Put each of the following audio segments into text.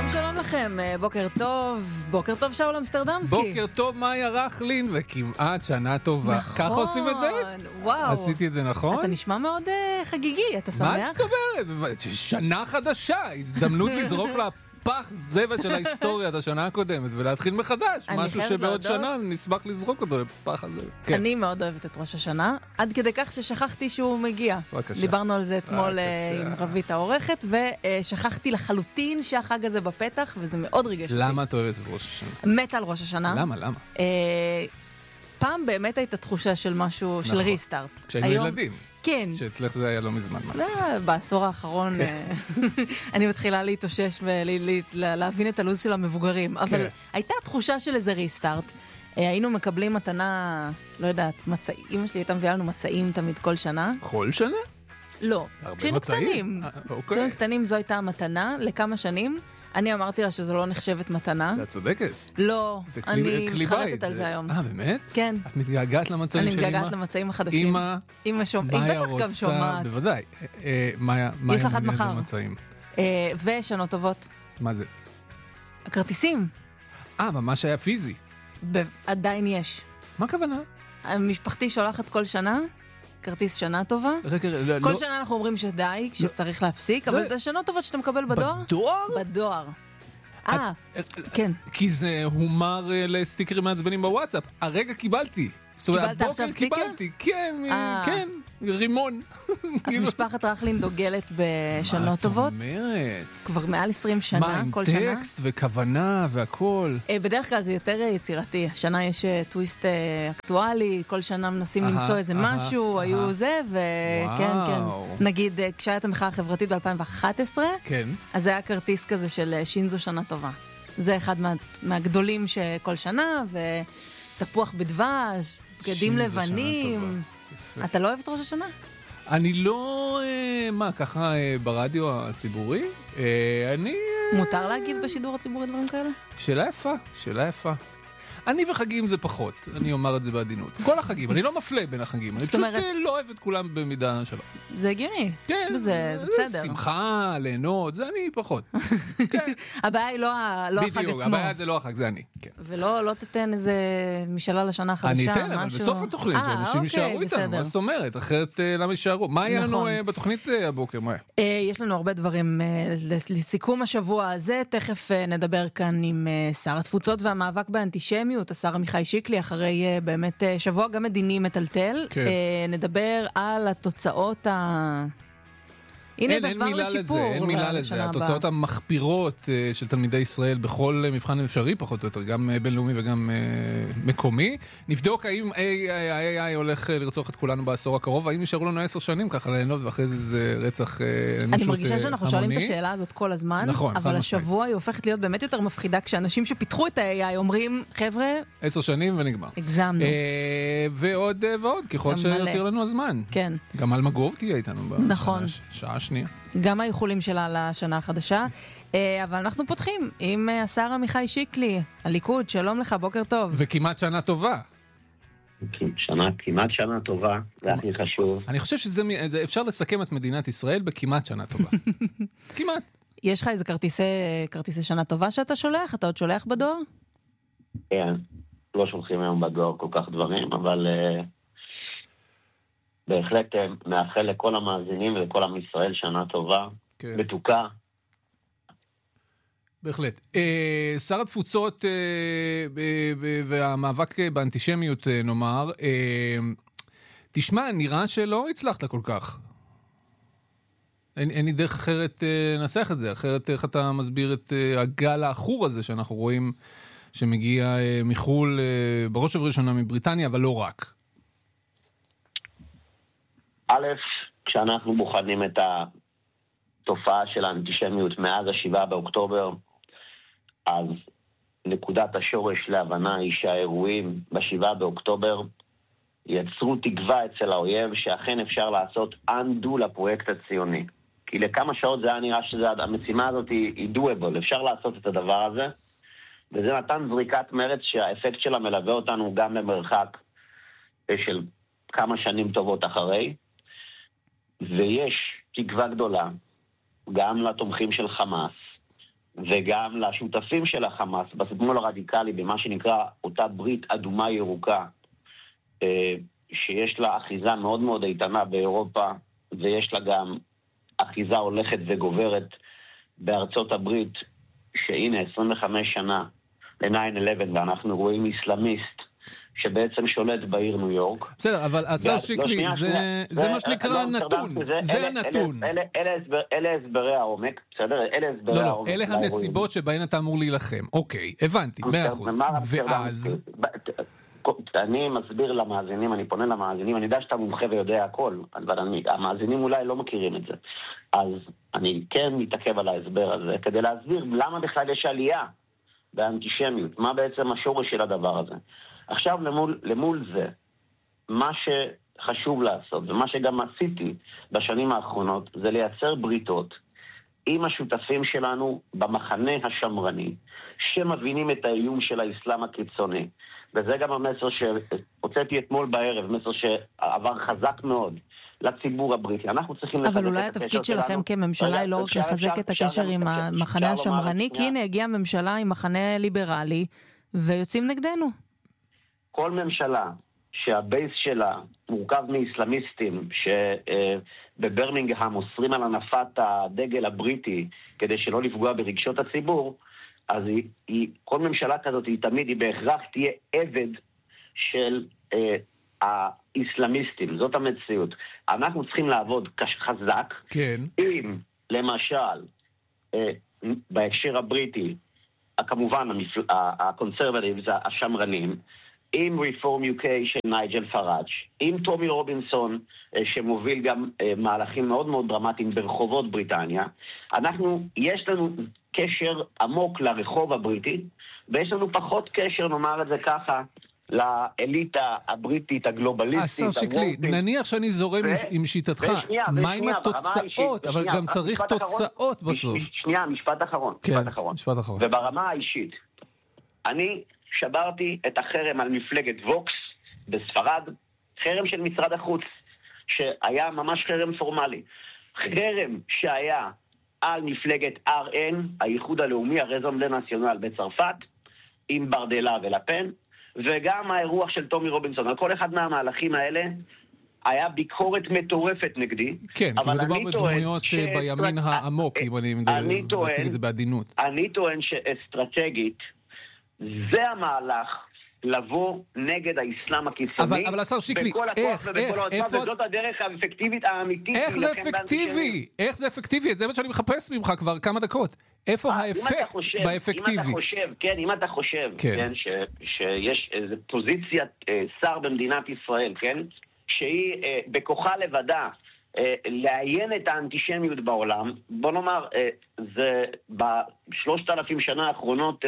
שלום שלום לכם, בוקר טוב שאול אמסטרדמסקי. בוקר טוב מאיה רכלין, וכמעט שנה טובה. נכון, ככה עושים את זה? וואו. עשיתי את זה נכון? אתה נשמע מאוד חגיגי, אתה שמח? מה זאת אומרת? שנה חדשה, הזדמנות לזרוק לפח זבל של ההיסטוריה את השנה הקודמת ולהתחיל מחדש, משהו שבעוד שנה נשמח לזרוק אותו לפח הזה. כן. אני מאוד אוהבת את ראש השנה, עד כדי כך ששכחתי שהוא מגיע. בבקשה. דיברנו על זה אתמול עם רבית העורכת, ושכחתי לחלוטין שהחג הזה בפתח, וזה מאוד ריגש אותי. למה את אוהבת את ראש השנה? מת על ראש השנה. למה? פעם באמת הייתה תחושה של משהו, של ריסטארט. כשהיינו ילדים. כן. שאצלך זה היה לא מזמן. בעשור האחרון אני מתחילה להתאושש ולהבין את הלוז של המבוגרים. אבל הייתה תחושה של איזה ריסטארט. היינו מקבלים מתנה, לא יודעת, אמא שלי הייתה מביאה לנו מצעים תמיד כל שנה. כל שנה? לא. הרבה מצעים? כשהיינו קטנים זו הייתה המתנה לכמה שנים. אני אמרתי לה שזו לא נחשבת מתנה. את צודקת. לא, אני מתחרטת על זה היום. באמת? כן. את מתגעגעת למצעים של אמא? אני מתגעגעת למצעים החדשים. אמא בטח גם שומעת. בוודאי. מאיה יש לך עד מחר. במצעים? ושנות טובות. מה זה? הכרטיסים. ממש היה פיזי. עדיין יש. מה הכוונה? המשפחתי שולחת כל שנה כרטיס שנה טובה. כל שנה אנחנו אומרים שדי, שצריך להפסיק, אבל זה שנה טובה שאתה מקבל בדואר? בדואר? בדואר. כן. כי זה הומר לסטיקרים מעצבנים בוואטסאפ. הרגע קיבלתי. קיבלת עכשיו סטיקר? קיבלתי, כן, רימון. אז משפחת רכלין דוגלת בשנות טובות. מה את אומרת? כבר מעל 20 שנה, כל שנה. מה עם טקסט וכוונה והכל? בדרך כלל זה יותר יצירתי. השנה יש טוויסט אקטואלי, כל שנה מנסים למצוא איזה משהו, היו זה, וכן, כן. נגיד, כשהייתה המחאה החברתית ב-2011, אז זה היה כרטיס כזה של שינזו שנה טובה. זה אחד מהגדולים שכל שנה, תפוח בדבש, בגדים לבנים. אתה לא אוהב את ראש השנה? אני לא... ככה ברדיו הציבורי? מותר להגיד בשידור הציבורי דברים כאלה? שאלה יפה. אני וחגים זה פחות, אני אומר את זה בעדינות. כל החגים, אני לא מפלה בין החגים, אני פשוט לא אוהב את כולם במידה שווה. זה הגיוני, כן, זה בסדר. שמחה, ליהנות, זה אני פחות. הבעיה היא לא החג עצמו. בדיוק, הבעיה זה לא החג, זה אני. ולא תתן איזה משאלה לשנה החדשה. אני אתן, אבל בסוף התוכנית, שאנשים יישארו איתנו, מה זאת אומרת? אחרת למה יישארו? מה היה לנו בתוכנית הבוקר? יש לנו הרבה דברים לסיכום השבוע הזה, תכף נדבר כאן עם שר התפוצות והמאבק באנטישמיות, השר עמיחי שיקלי, אחרי באמת שבוע גם מדיני מטלטל. נדבר על התוצאות הנה דבר לשיפור. אין מילה לזה, התוצאות המחפירות של תלמידי ישראל בכל מבחן אפשרי, פחות או יותר, גם בינלאומי וגם מקומי. נבדוק האם AI הולך לרצוח את כולנו בעשור הקרוב, האם נשארו לנו 10 שנים ככה ליהנות, ואחרי זה רצח אני מרגישה שאנחנו שואלים את השאלה הזאת כל הזמן, אבל השבוע היא הופכת להיות באמת יותר מפחידה, כשאנשים שפיתחו את ה-AI אומרים, חבר'ה, 10 שנים ונגמר. הגזמנו. ועוד ועוד, ככל שיותר לנו הזמן. כן. גם על מגוב תהיה איתנו. נכון. שעה שנייה. גם האיחולים שלה לשנה החדשה. אבל אנחנו פותחים עם השר עמיחי שיקלי, הליכוד, שלום לך, בוקר טוב. וכמעט שנה טובה. כמעט שנה טובה, זה הכי חשוב. אני חושב שאפשר לסכם את מדינת ישראל בכמעט שנה טובה. כמעט. יש לך איזה כרטיסי שנה טובה שאתה שולח? אתה עוד שולח בדואר? כן, לא שולחים היום בדואר כל כך דברים, אבל בהחלט מאחל לכל המאזינים ולכל עם ישראל שנה טובה, מתוקה. בהחלט. שר התפוצות והמאבק באנטישמיות נאמר, תשמע, נראה שלא הצלחת כל כך. אין לי דרך אחרת לנסח את זה, אחרת איך אתה מסביר את הגל האחור הזה שאנחנו רואים שמגיע מחול, בראש ובראשונה מבריטניה, אבל לא רק. א', כשאנחנו בוחנים את התופעה של האנטישמיות מאז 7 באוקטובר, אז נקודת השורש להבנה היא שהאירועים ב7 באוקטובר יצרו תקווה אצל האויב שאכן אפשר לעשות undo לפרויקט הציוני. כי לכמה שעות זה היה נראה שהמשימה הזאת היא doable, אפשר לעשות את הדבר הזה, וזה נתן זריקת מרץ שהאפקט שלה מלווה אותנו גם במרחק של כמה שנים טובות אחרי, ויש תקווה גדולה גם לתומכים של חמאס, וגם לשותפים של החמאס, בשמאל הרדיקלי, במה שנקרא אותה ברית אדומה ירוקה, שיש לה אחיזה מאוד מאוד איתנה באירופה, ויש לה גם אחיזה הולכת וגוברת בארצות הברית, שהנה 25 שנה ל-9/11, ואנחנו רואים איסלאמיסט שבעצם שולט בעיר ניו יורק. בסדר, אבל השר שיקלי, זה מה שנקרא נתון, זה הנתון. אלה הסברי העומק, בסדר? אלה הסברי העומק. לא, אלה הנסיבות שבהן אתה אמור להילחם. אוקיי, הבנתי, 100%. ואז... אני מסביר למאזינים, אני פונה למאזינים, אני יודע שאתה מומחה ויודע הכל, אבל המאזינים אולי לא מכירים את זה. אז אני כן מתעכב על ההסבר הזה, כדי להסביר למה בכלל יש עלייה באנטישמיות, מה בעצם השורש של הדבר הזה. עכשיו למול זה, מה שחשוב לעשות, ומה שגם עשיתי בשנים האחרונות, זה לייצר בריתות עם השותפים שלנו במחנה השמרני, שמבינים את האיום של האסלאם הקיצוני. וזה גם המסר שהוצאתי אתמול בערב, מסר שעבר חזק מאוד לציבור הבריטי. אנחנו צריכים אבל אולי התפקיד שלכם כממשלה היא לא רק לחזק את הקשר עם המחנה השמרני, כי הנה הגיעה ממשלה עם מחנה ליברלי, ויוצאים נגדנו. כל ממשלה שהבייס שלה מורכב מאסלאמיסטים, שבברמינגהאם אוסרים על הנפת הדגל הבריטי, כדי שלא לפגוע ברגשות הציבור, אז כל ממשלה כזאת היא בהכרח תהיה עבד של האסלאמיסטים. זאת המציאות. אנחנו צריכים לעבוד חזק. כן. אם, למשל, בהקשר הבריטי, כמובן הקונסרבטיבס, השמרנים, עם רפורם UK של נייג'ל פראג', עם טומי רובינסון, שמוביל גם מהלכים מאוד מאוד דרמטיים ברחובות בריטניה, יש לנו קשר עמוק לרחוב הבריטי, ויש לנו פחות קשר, נאמר את זה ככה, לאליטה הבריטית הגלובליסטית. השר שיקלי, נניח שאני זורם עם שיטתך, מה עם התוצאות? אבל גם צריך תוצאות בסוף. שנייה, משפט אחרון. וברמה האישית, אני שברתי את החרם על מפלגת ווקס בספרד, חרם של משרד החוץ, שהיה ממש חרם פורמלי. חרם שהיה על מפלגת RN, האיחוד הלאומי, הרזון דה נציונל בצרפת, עם ברדלה ולפן, וגם האירוח של טומי רובינסון. על כל אחד מהמהלכים האלה היה ביקורת מטורפת נגדי. כן, כי מדובר בדמויות בימין העמוק, אם אני מציג את זה בעדינות. אני טוען שאסטרטגית, זה המהלך לבוא נגד האסלאם הקיצוני. אבל השר שיקלי, איך? וזאת הדרך האפקטיבית האמיתית. איך זה אפקטיבי? איך זה אפקטיבי? זה מה שאני מחפש ממך כבר כמה דקות. איפה האפקט באפקטיבי? אם אתה חושב שיש איזו פוזיציית שר במדינת ישראל, שהיא בכוחה לבדה לעיין את האנטישמיות בעולם, בוא נאמר, זה ב3,000 שנה האחרונות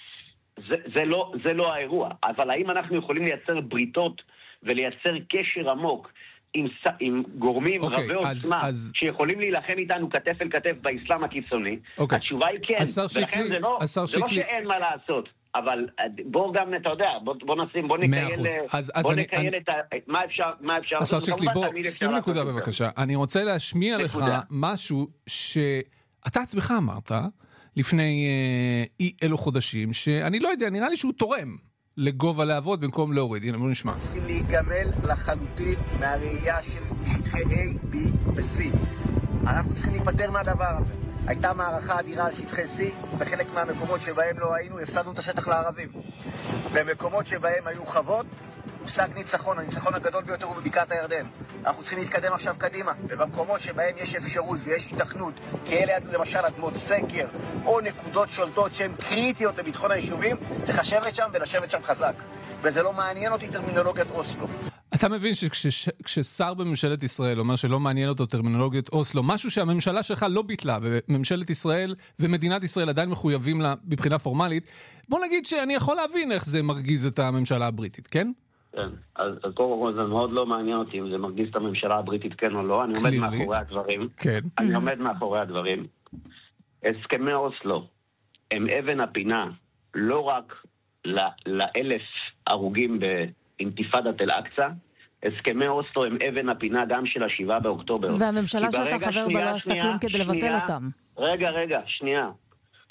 זה לא האירוע, אבל האם אנחנו יכולים לייצר בריתות ולייצר קשר עמוק עם גורמים רבי עוצמה שיכולים להילחם איתנו כתף אל כתף באסלאם הקיצוני? התשובה היא כן, ולכן זה לא שאין מה לעשות, אבל בוא גם, אתה יודע, בוא נקייל את מה אפשר. השר שיקלי, בוא, שים נקודה בבקשה. אני רוצה להשמיע לך משהו שאתה עצמך אמרת לפני אלו חודשים, שאני לא יודע, נראה לי שהוא תורם לגובה לעבוד במקום להוריד. הנה, בוא נשמע. צריכים להיגמל לחלוטין מהראייה של שטחי A, B ו-C. אנחנו צריכים להיפטר מהדבר הזה. הייתה מערכה אדירה על שטחי C, בחלק מהמקומות שבהם לא היינו, הפסדנו את השטח לערבים. במקומות שבהם היו חוות, הושג ניצחון, הניצחון הגדול ביותר הוא בבקעת הירדן. אנחנו צריכים להתקדם עכשיו קדימה, ובמקומות שבהם יש אפשרות ויש התכנות, כאלה למשל אדמות סקר, או נקודות שולטות שהן קריטיות לביטחון היישובים, צריך לשבת שם ולשבת שם חזק. וזה לא מעניין אותי טרמינולוגיית אוסלו. אתה מבין שכששר בממשלת ישראל אומר שלא מעניין אותו טרמינולוגיית אוסלו, משהו שהממשלה שלך לא ביטלה, וממשלת ישראל ומדינת ישראל עדיין מחויבים לה מבחינה פורמלית, בוא נגיד שאני יכול להבין איך זה מרגיז את הממשלה הבריטית, כן? כן, אז קודם זה מאוד לא מעניין אותי אם זה מרגיז את הממשלה הבריטית כן או לא, אני עומד מאחורי הדברים. כן. אני עומד מאחורי הדברים. הסכמי אוסלו הם אבן הפינה, לא רק ל1,000 הרוגים באינתיפאדת אל-אקצא, הסכמי אוסלו הם אבן הפינה גם של 7 באוקטובר. והממשלה שאתה חבר בה לא עשתה כלום כדי לבטל אותם. רגע, שנייה.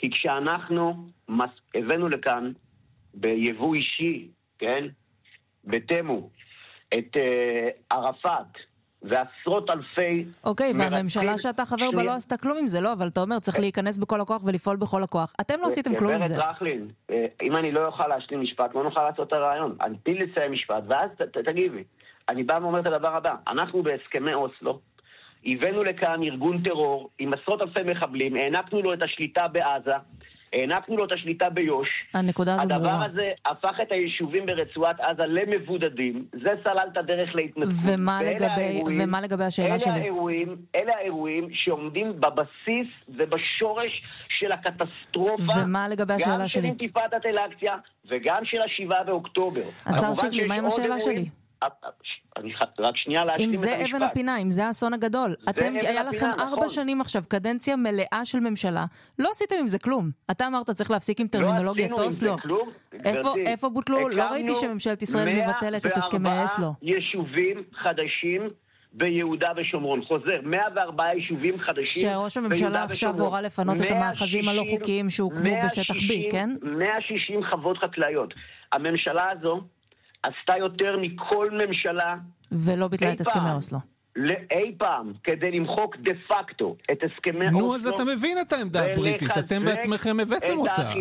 כי כשאנחנו הבאנו לכאן ביבוא אישי, כן, בתמו, את ערפאת, ועשרות אלפי... אוקיי, והממשלה שאתה חבר בה לא עשתה כלום עם זה, לא, אבל אתה אומר, צריך להיכנס בכל הכוח ולפעול בכל הכוח. אתם לא עשיתם כלום עם זה. גברת רחלין, אם אני לא אוכל להשלים משפט, לא נוכל לעשות את הרעיון. אני פיל לסיים משפט, ואז תגיבי. אני בא ואומר את הדבר הבא. אנחנו בהסכמי אוסלו, הבאנו לכאן ארגון טרור עם עשרות אלפי מחבלים, הענקנו לו את השליטה בעזה, הענקנו לו את השליטה ביוש. הנקודה הזאת ברורה. הדבר הזה הפך את היישובים ברצועת עזה למבודדים, זה סלל את הדרך להתנתקות. ומה לגבי השאלה שלי? אלה האירועים שעומדים בבסיס ובשורש של הקטסטרופה. ומה לגבי השאלה שלי? גם של אינתיפאדת אל-אקצא וגם של 7 באוקטובר. השר שלי, מה עם השאלה שלי? אני רק שנייה להשלים את המשפט. אם זה אבן הפינה, אם זה האסון הגדול. היה לכם 4 שנים עכשיו, קדנציה מלאה של ממשלה, לא עשיתם עם זה כלום. אתה אמרת צריך להפסיק עם טרמינולוגיית אוסלו. איפה בוטלו? לא ראיתי שממשלת ישראל מבטלת את הסכמי אוסלו. יישובים חדשים ביהודה ושומרון. חוזר, 104 יישובים חדשים שראש הממשלה עכשיו הורה לפנות את המאחזים הלא חוקיים שהוקמו בשטח B, כן? 160 חוות חקלאיות. הממשלה הזו עשתה יותר מכל ממשלה ולא ביטלה את הסכמי אוסלו. אי פעם, כדי למחוק דה פקטו את הסכמי אוסלו. נו, אז אתה מבין את העמדה הבריטית, אתם בעצמכם הבאתם אותה.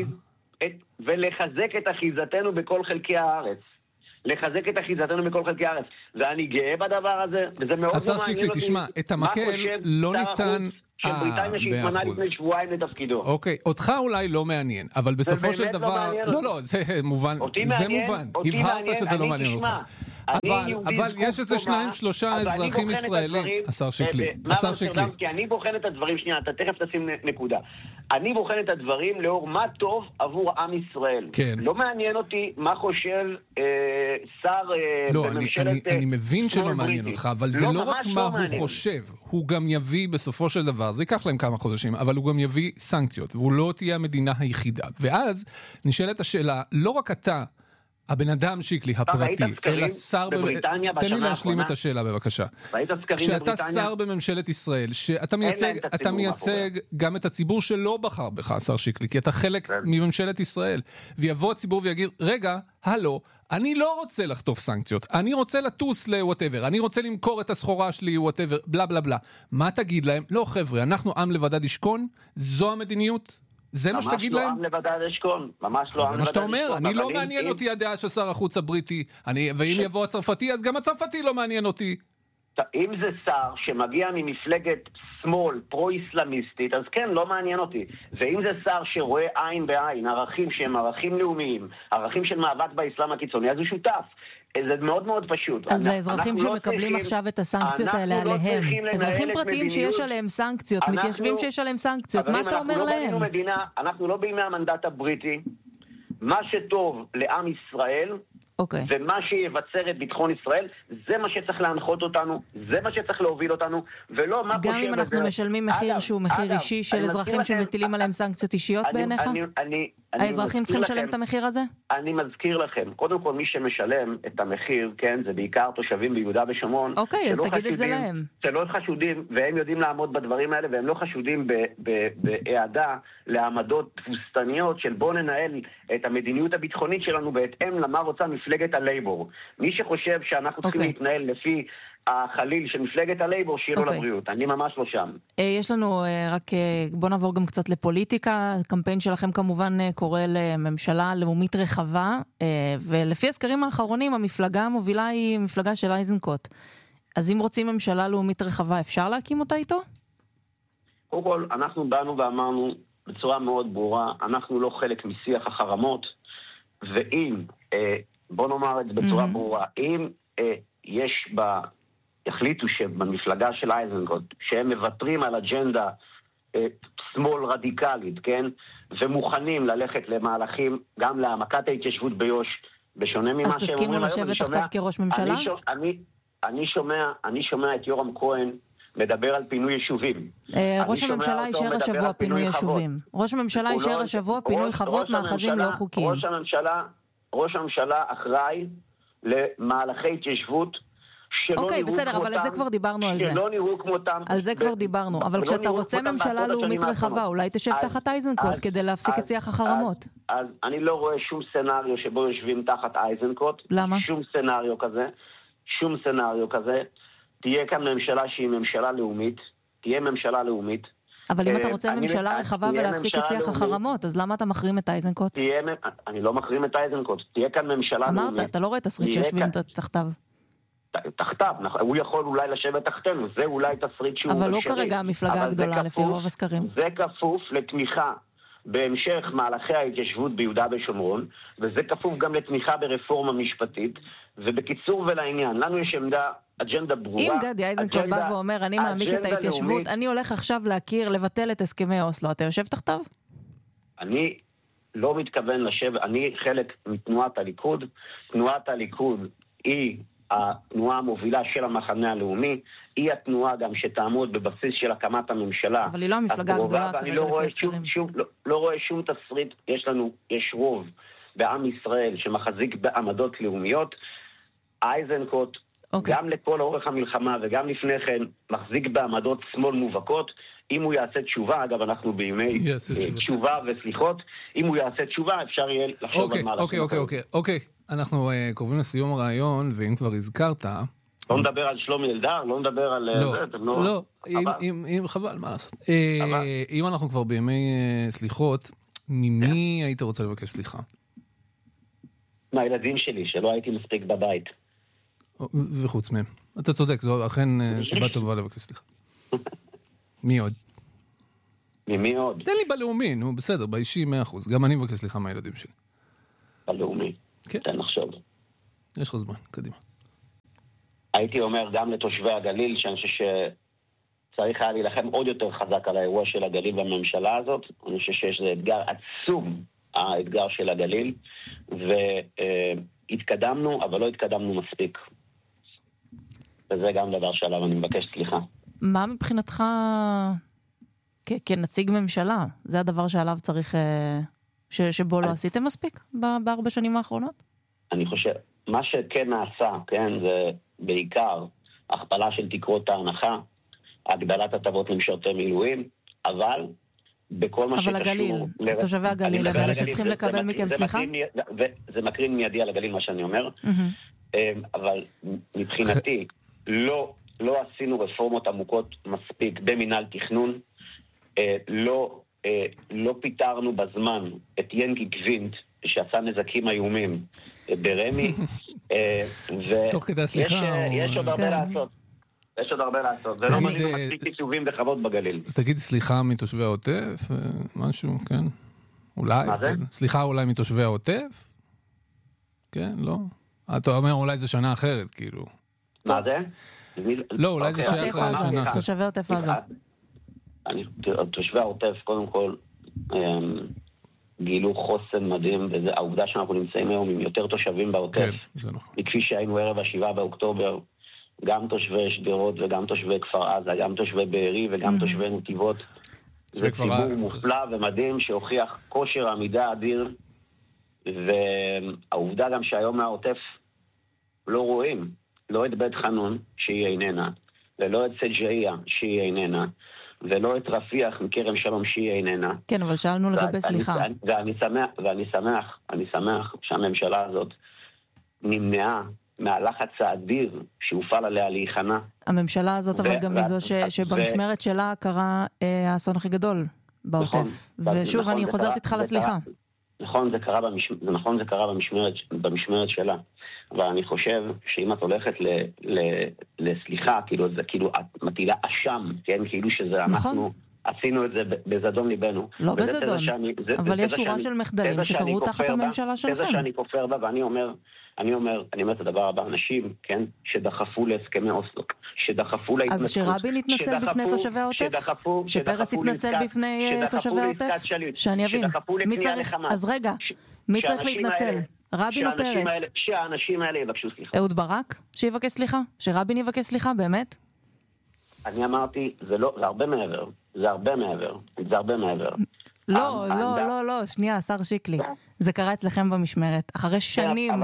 ולחזק את אחיזתנו בכל חלקי הארץ. לחזק את אחיזתנו בכל חלקי הארץ. ואני גאה בדבר הזה, וזה מאוד לא מעניין אותי. תשמע, את המקל לא ניתן... שבריטניה שהתמנה לפני שבועיים לתפקידו. אוקיי, אותך אולי לא מעניין, אבל בסופו של דבר... לא, זה מובן. זה מובן. הבהרת שזה לא מעניין אותך. אבל יש איזה 2-3 אזרחים ישראלים. השר שקלי. כי אני בוחן את הדברים, שנייה, אתה תכף תשים נקודה. אני בוחן את הדברים לאור מה טוב עבור עם ישראל. לא מעניין אותי מה חושב שר בממשלת... אני מבין שלא מעניין אותך, אבל זה לא רק מה הוא חושב, הוא גם יביא בסופו של דבר, זה ייקח להם כמה חודשים, אבל הוא גם יביא סנקציות, והוא לא תהיה המדינה היחידה. ואז נשאלת השאלה, לא רק אתה, הבן אדם שקלי הפרטי, אלא שר בבריטניה תן לי להשלים את השאלה בבקשה. כשאתה שר בממשלת ישראל, שאתה מייצג גם את הציבור שלא בחר בך, שר שקלי, כי אתה חלק מממשלת ישראל, ויבוא הציבור ויגיד, רגע, הלו, אני לא רוצה לחטוף סנקציות, אני רוצה לטוס ל-whatever, אני רוצה למכור את הסחורה שלי, whatever, בלה בלה בלה. מה תגיד להם? לא חבר'ה, אנחנו עם לבדד ישכון, זו המדיניות? זה מה שתגיד להם? ממש לא עם לבדד אשכון, ממש לא עם לבדד אשכון. זה מה שאתה אומר, אני לא מעניין אותי הדעה של שר החוץ הבריטי, ואם יבוא הצרפתי, אז גם הצרפתי לא מעניין אותי. אם זה שר שמגיע ממפלגת שמאל, פרו-איסלאמיסטית, אז כן, לא מעניין אותי. ואם זה שר שרואה עין בעין, ערכים שהם ערכים לאומיים, ערכים של מאבק באסלאם הקיצוני, אז הוא שותף. זה מאוד מאוד פשוט. אז האזרחים שמקבלים עכשיו את הסנקציות האלה עליהם, אזרחים פרטיים שיש עליהם סנקציות, מתיישבים שיש עליהם סנקציות, מה אתה אומר להם? אנחנו לא בימי המנדט הבריטי, מה שטוב לעם ישראל, ומה שיבצר את ביטחון ישראל, זה מה שצריך להנחות אותנו, זה מה שצריך להוביל אותנו, ולא מה גם אם אנחנו משלמים מחיר שהוא מחיר אישי של אזרחים שמטילים עליהם סנקציות אישיות בעיניך? האזרחים צריכים לשלם את המחיר הזה? אני מזכיר לכם, קודם כל מי שמשלם את המחיר, כן, זה בעיקר תושבים ביהודה ושומרון. אוקיי, אז תגיד את זה להם. שלא חשודים, והם יודעים לעמוד בדברים האלה, והם לא חשודים בהעדה לעמדות תבוסתניות של בוא ננהל את המדיניות הביטחונית שלנו בהתאם למה רוצה מפלגת הלייבור. מי שחושב שאנחנו צריכים להתנהל לפי החליל של מפלגת הלייבור, שיהיה לו לבריאות. אני ממש לא שם. יש לנו רק, בוא נעבור גם קצת לפוליטיקה. הקמפיין שלכם כמובן קורא לממשלה לאומית רחבה, ולפי הסקרים האחרונים, המפלגה המובילה היא מפלגה של אייזנקוט. אז אם רוצים ממשלה לאומית רחבה, אפשר להקים אותה איתו? קודם כל, אנחנו באנו ואמרנו בצורה מאוד ברורה, אנחנו לא חלק משיח החרמות, ואם, בוא נאמר את זה בצורה ברורה, אם יש יחליטו שבמפלגה של אייזנקוט, שהם מוותרים על אג'נדה שמאל רדיקלית, כן? ומוכנים ללכת למהלכים גם להעמקת ההתיישבות ביו"ש, בשונה ממה שהם אומרים. אז תסכימו לשבת תחתיו כראש ממשלה? אני שומע את יורם כהן מדבר על פינוי יישובים. ראש הממשלה אישר השבוע פינוי יישובים. ראש הממשלה אישר השבוע פינוי חוות מאחזים לא חוקיים. ראש הממשלה אחראי למהלכי התיישבות אוקיי, בסדר, אבל על זה כבר דיברנו על זה. שלא נראו כמותם. על זה כבר דיברנו, אבל כשאתה רוצה ממשלה לאומית רחבה, אולי תשב תחת איזנקוט כדי להפסיק את שיח החרמות. אז אני לא רואה שום סנריו שבו יושבים תחת איזנקוט. למה? שום סנריו כזה. תהיה כאן ממשלה שהיא ממשלה לאומית. תהיה ממשלה לאומית. אבל אם אתה רוצה ממשלה רחבה ולהפסיק את שיח החרמות, אז למה אתה מחרים את איזנקוט? אני לא מחרים את איזנקוט. תהיה כאן ממשלה לאומית. אמרת, אתה לא רואה תסריט שיושבים תחתיו. תחתיו, הוא יכול אולי לשבת תחתנו, זה אולי תסריט שהוא... אבל לא כרגע המפלגה הגדולה לפי רוב הסקרים. זה כפוף לתמיכה בהמשך מהלכי ההתיישבות ביהודה ושומרון, וזה כפוף גם לתמיכה ברפורמה משפטית, ובקיצור ולעניין, לנו יש אג'נדה ברורה. אם גדי איזנקוט בא ואומר, אני מעמיק את ההתיישבות, אני הולך עכשיו לבטל את הסכמי אוסלו, אתה יושב תחתיו? אני לא מתכוון לשבת, אני חלק מתנועת הליכוד, תנועת הליכוד היא התנועה המובילה של המחנה הלאומי, היא התנועה גם שתעמוד בבסיס של הקמת הממשלה. אבל היא לא המפלגה הגדולה כרגע לפי הסקרים. לא רואה שום תסריט, יש רוב בעם ישראל שמחזיק בעמדות לאומיות. איזנקוט, גם לכל אורך המלחמה וגם לפני כן, מחזיק בעמדות שמאל מובהקות. אם הוא יעשה תשובה, אגב אנחנו בימי תשובה וסליחות, אם הוא יעשה תשובה אפשר יהיה לחשוב על מהלכים. אוקיי. אנחנו קרובים לסיום הרעיון, ואם כבר הזכרת... לא נדבר על שלומי אלדר, לא נדבר על... לא, חבל, מה לעשות. אם אנחנו כבר בימי סליחות, ממי היית רוצה לבקש סליחה? מהילדים שלי, שלא הייתי מספיק בבית. וחוץ מהם. אתה צודק, זו אכן סיבה טובה לבקש סליחה. מי עוד? ממי עוד? תן לי בלאומי, נו בסדר, באישי 100%. גם אני מבקש סליחה מהילדים שלי. בלאומי? כן. תן לחשוב. יש לך זמן, קדימה. הייתי אומר גם לתושבי הגליל, שאני חושב שצריך היה להילחם עוד יותר חזק על האירוע של הגליל בממשלה הזאת. אני חושב שיש זה אתגר עצום, האתגר של הגליל, והתקדמנו, אבל לא התקדמנו מספיק. וזה גם דבר שעליו אני מבקש סליחה. מה מבחינתך כנציג ממשלה? זה הדבר שעליו צריך, שבו לא עשיתם מספיק ב4 שנים האחרונות? אני חושב, מה שכן נעשה, כן, זה בעיקר הכפלה של תקרות ההנחה, הגדלת הטבות למשרתי מילואים, אבל בכל מה שקשור... אבל הגליל, תושבי הגליל, אלה שצריכים לקבל מכם סליחה? זה מקרין מיידי על הגליל, מה שאני אומר, אבל מבחינתי לא עשינו רפורמות עמוקות מספיק במינהל תכנון, לא פיתרנו בזמן את ינקי גווינט, שעשה נזקים איומים ברמי, תוך כדי הסליחה. יש עוד הרבה לעשות. יש עוד הרבה לעשות. זה לא מנינו מספיק יישובים וחוות בגליל. תגיד סליחה מתושבי העוטף, משהו, כן? אולי. מה זה? סליחה אולי מתושבי העוטף? כן, לא? אתה אומר אולי זה שנה אחרת, כאילו. מה זה? לא, אולי זה שייך לשנה אחרת. תושבי עוטף עזה. תושבי העוטף, קודם כל, גילו חוסן מדהים, והעובדה שאנחנו נמצאים היום עם יותר תושבים בעוטף, מכפי שהיינו ערב 7 באוקטובר, גם תושבי שדרות וגם תושבי כפר עזה, גם תושבי בארי וגם תושבי נתיבות. זה ציבור מופלא ומדהים שהוכיח כושר עמידה אדיר, והעובדה גם שהיום מהעוטף לא רואים, לא את בית חנון שהיא איננה, ולא את סג'איה שהיא איננה, ולא את רפיח מכרם שלום שהיא איננה. כן, אבל שאלנו לגבי סליחה. ואני שמח שהממשלה הזאת נמנעה מהלחץ האדיר שהופעל עליה להיכנע. הממשלה הזאת אבל גם מזו שבמשמרת שלה קרה האסון הכי גדול בעוטף. ושוב, אני חוזרת איתך לסליחה. נכון, זה קרה במשמרת שלה. אבל אני חושב שאם את הולכת לסליחה, כאילו את מטילה אשם, כן? כאילו שזה אנחנו עשינו את זה בזדון ליבנו. לא בזדון, אבל יש שורה של מחדלים שקרו תחת הממשלה שלכם. זה שאני כופר בה, ואני אומר את הדבר הבא, אנשים, כן, שדחפו להסכמי אוסלו, שדחפו להתנצלות. אז שרבין התנצל בפני תושבי העוטף? שפרס התנצל בפני תושבי העוטף? שאני אבין. אז רגע, מי צריך להתנצל? רבין או פרס? שהאנשים האלה יבקשו סליחה. אהוד ברק? שיבקש סליחה? שרבין יבקש סליחה, באמת? אני אמרתי, זה הרבה מעבר. זה הרבה מעבר. לא, שנייה, שר שיקלי. זה קרה אצלכם במשמרת. אחרי שנים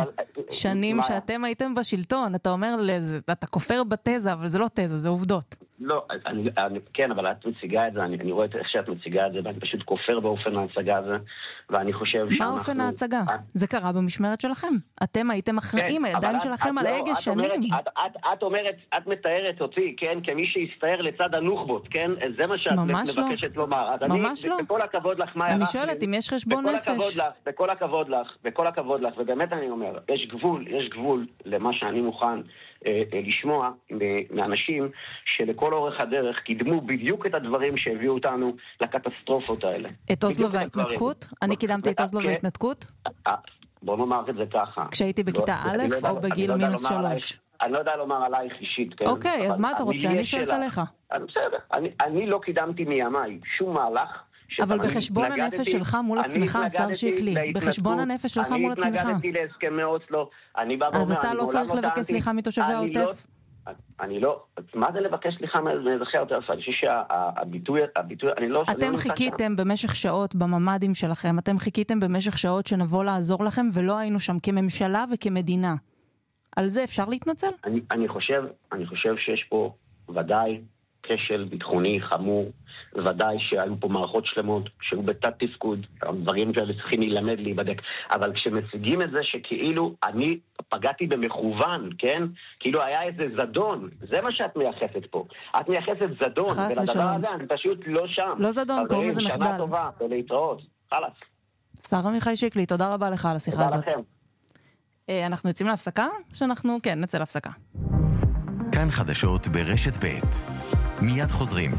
שנים שאתם הייתם בשלטון, אתה אומר, אתה כופר בתזה, אבל זה לא תזה, זה עובדות. לא, כן, אבל את מציגה את זה, אני רואה איך שאת מציגה את זה, ואני פשוט כופר באופן ההצגה הזה, ואני חושב שאנחנו... מה אופן ההצגה? זה קרה במשמרת שלכם. אתם הייתם אחראים, הידיים שלכם על ההגה שנים. את אומרת, את מתארת אותי, כן, כמי שהסתער לצד הנוח'בות, כן? זה מה שאת מבקשת לומר. ממש לא. בכל הכבוד לך, מאיה. אני שואלת אם יש חשבון נפש. בכל הכבוד לך, ובאמת אני אומר, יש גבול למה שאני מוכן לשמוע מאנשים שלכל אורך הדרך קידמו בדיוק את הדברים שהביאו אותנו לקטסטרופות האלה. את אוסלו וההתנתקות? אני קידמתי את אוסלו וההתנתקות? בוא נאמר את זה ככה. כשהייתי בכיתה א' או בגיל -3? אני לא יודע לומר עלייך אישית, כן? אוקיי, אז מה אתה רוצה? אני שואלת עליך. בסדר, אני לא קידמתי מימיי שום מהלך. אבל בחשבון הנפש שלך מול עצמך, השר שיקלי, בחשבון הנפש שלך מול עצמך. אני התנגדתי להסכמי אוסלו. אז אתה לא צריך לבקש סליחה מתושבי העוטף? אני לא, מה זה לבקש סליחה מאזרחי העוטף? אני חושב שהביטוי, אני לא... אתם חיכיתם במשך שעות בממ"דים שלכם, אתם חיכיתם במשך שעות שנבוא לעזור לכם, ולא היינו שם כממשלה וכמדינה. על זה אפשר להתנצל? אני חושב שיש פה ודאי כשל ביטחוני חמור, ודאי שהיו פה מערכות שלמות שהיו בתת תפקוד, הדברים כאלה צריכים להיבדק, אבל כשמציגים את זה שכאילו אני פגעתי במכוון, כן? כאילו היה איזה זדון, זה מה שאת מייחסת פה. את מייחסת זדון, ולדבר הזה אני פשוט לא שם. לא זדון, קוראים לזה מחדל. שנה טובה, ולהתראות. חלאס. שר עמיחי שיקלי, תודה רבה לך על השיחה הזאת. תודה לכם. אנחנו יוצאים להפסקה? כן, נצא להפסקה. כאן חדשות ברשת ב' מיד חוזרים.